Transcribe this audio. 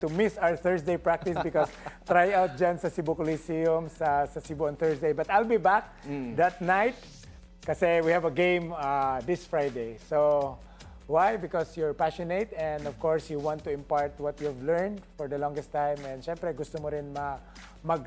to miss our Thursday practice because try out dyan sa Cebu Coliseum sa Cebu on Thursday. But I'll be back that night kasi we have a game this Friday. So, why? Because you're passionate and of course, you want to impart what you've learned for the longest time. And syempre, gusto mo rin mag